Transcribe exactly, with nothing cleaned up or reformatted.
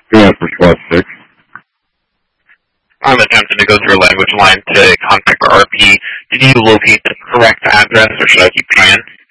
Yeah, for squad six. I'm attempting to go through a language line to contact our R P. Did you locate the correct address, or should I keep trying?